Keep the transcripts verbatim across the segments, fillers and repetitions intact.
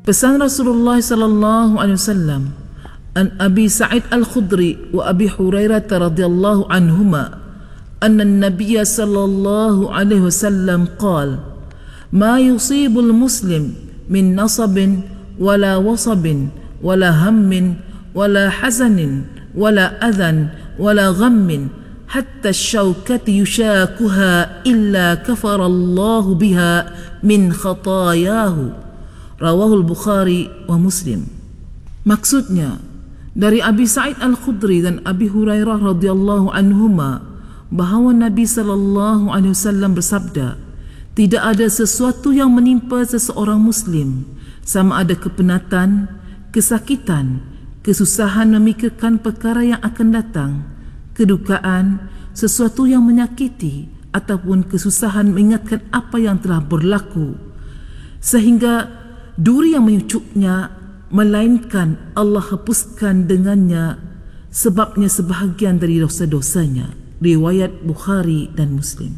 Pesan Rasulullah sallallahu alaihi wasallam an Abi Sa'id Al-Khudri wa Abi Hurairah radhiyallahu anhuma anna an-nabiy sallallahu alaihi wasallam qala ma yusibul muslim min nasabin wala wasabin wala hammin wala hazanin wala adhan wala ghammin hatta ash-shawkati yushakuha illa kafara Allah biha min khatayahu. Rawahul Bukhari wa Muslim. Maksudnya, dari Abi Sa'id Al-Khudri dan Abi Hurairah radhiyallahu anhuma bahawa Nabi sallallahu alaihi wasallam bersabda, tidak ada sesuatu yang menimpa seseorang muslim, sama ada kepenatan, kesakitan, kesusahan memikirkan perkara yang akan datang, kedukaan, sesuatu yang menyakiti, ataupun kesusahan mengingatkan apa yang telah berlaku, sehingga duri yang menyucuknya, melainkan Allah hapuskan dengannya sebabnya sebahagian dari dosa-dosanya. Riwayat Bukhari dan Muslim.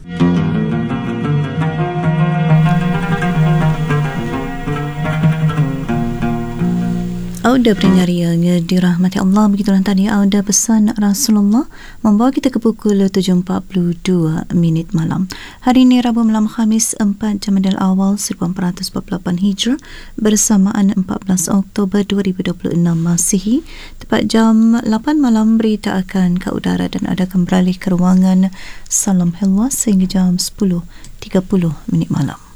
Auda peringariannya dirahmati Allah. Begitulah tadi auda pesan Rasulullah membawa kita ke pukul tujuh empat puluh dua minit malam. Hari ini Rabu malam Khamis empat Jamadil Awal seribu empat ratus empat puluh lapan Hijrah bersamaan empat belas Oktober dua ribu dua puluh enam Masihi. Tepat jam lapan malam berita akan ke udara dan ada kembali ke ruangan Salam Helwa sehingga jam sepuluh tiga puluh minit malam.